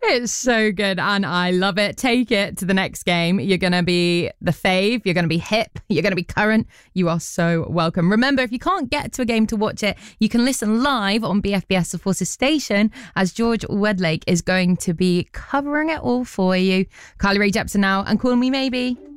It's so good and I love it. Take it to the next game. You're going to be the fave. You're going to be hip. You're going to be current. You are so welcome. Remember, if you can't get to a game to watch it, you can listen live on BFBS The Forces station as George Wedlake is going to be covering it all for you. Carly Rae Jepsen now and Call Me Maybe.